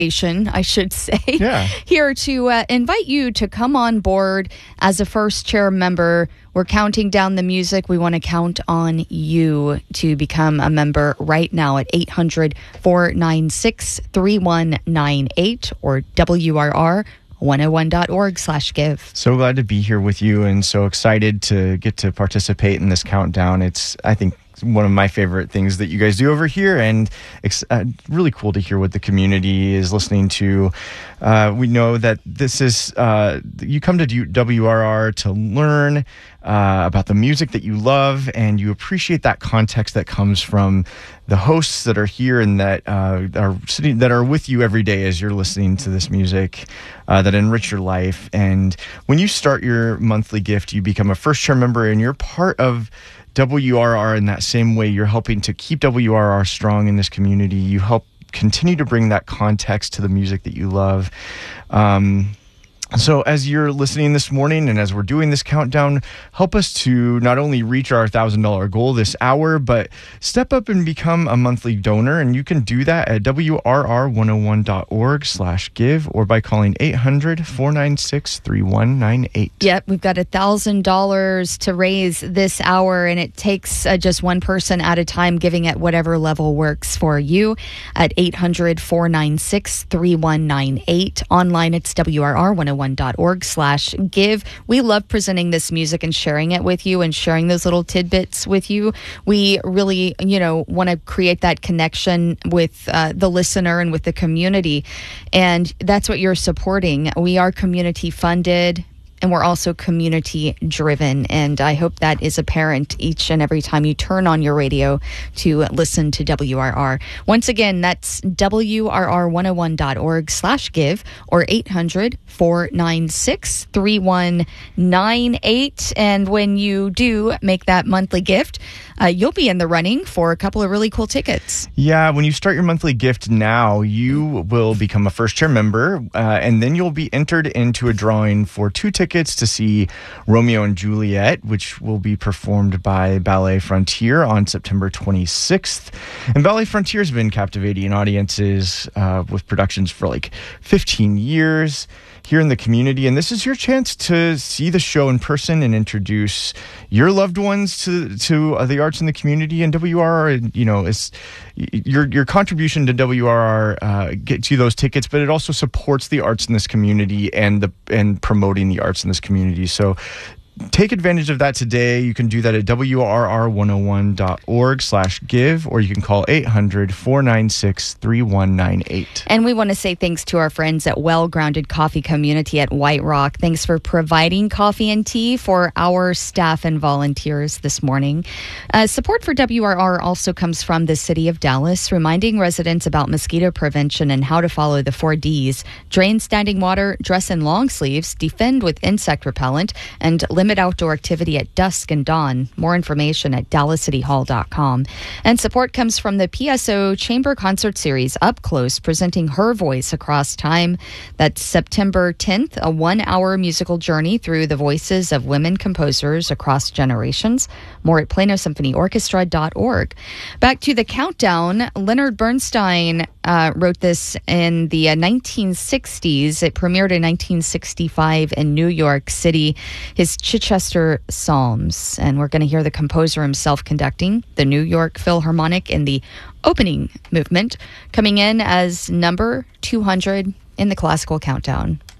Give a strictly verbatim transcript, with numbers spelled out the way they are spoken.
I should say, Yeah. here to uh, invite you to come on board as a first chair member. We're counting down the music. We want to count on you to become a member right now at eight hundred, four nine six, three one nine eight or W R R one oh one dot org slash give. So glad to be here with you and so excited to get to participate in this countdown. It's, I think, one of my favorite things that you guys do over here, and it's uh, really cool to hear what the community is listening to. Uh, we know that this is, uh, you come to W R R to learn uh, about the music that you love, and you appreciate that context that comes from the hosts that are here and that uh, are sitting, that are with you every day as you're listening to this music uh, that enrich your life. And when you start your monthly gift, you become a first chair member, and you're part of W R R in that same way. You're helping to keep W R R strong in this community. You help continue to bring that context to the music that you love. Um, so as you're listening this morning and as we're doing this countdown, help us to not only reach our one thousand dollars goal this hour, but step up and become a monthly donor. And you can do that at W R R one oh one dot org slash give or by calling eight hundred, four nine six, three one nine eight. Yep, we've got one thousand dollars to raise this hour, and it takes uh, just one person at a time, giving at whatever level works for you at eight hundred, four nine six, three one nine eight. Online, it's W R R one oh one dot org slash give. We love presenting this music and sharing it with you and sharing those little tidbits with you. We really, you know, want to create that connection with uh, the listener and with the community. And that's what you're supporting. We are community funded, and we're also community driven. And I hope that is apparent each and every time you turn on your radio to listen to W R R. Once again, that's W R R one oh one dot org slash give or eight hundred, four nine six, three one nine eight. And when you do make that monthly gift, uh, you'll be in the running for a couple of really cool tickets. Yeah, when you start your monthly gift now, you will become a first chair member, uh, and then you'll be entered into a drawing for two tickets to see Romeo and Juliet, which will be performed by Ballet Frontier on September twenty-sixth. And Ballet Frontier has been captivating audiences uh, with productions for like fifteen years here in the community. And this is your chance to see the show in person and introduce your loved ones to to uh, the arts in the community. And W R R, you know, is your your contribution to W R R uh, gets you those tickets, but it also supports the arts in this community and the and promoting the arts in this community. So take advantage of that today. You can do that at W R R one oh one dot org slash give, or you can call eight hundred, four nine six, three one nine eight. And we want to say thanks to our friends at Well Grounded Coffee Community at White Rock. Thanks for providing coffee and tea for our staff and volunteers this morning. Uh, support for W R R also comes from the City of Dallas, reminding residents about mosquito prevention and how to follow the four Ds. Drain standing water, dress in long sleeves, defend with insect repellent, and limit outdoor activity at dusk and dawn. More information at dallas city hall dot com. And support comes from the P S O Chamber Concert Series Up Close, presenting Her Voice Across Time. That's September tenth, a one-hour musical journey through the voices of women composers across generations. More at plano symphony orchestra dot org. Back to the countdown, Leonard Bernstein uh, wrote this in the uh, nineteen sixties. It premiered in nineteen sixty-five in New York City. His Chichester Psalms, and we're going to hear the composer himself conducting the New York Philharmonic in the opening movement, coming in as number two hundred in the classical countdown.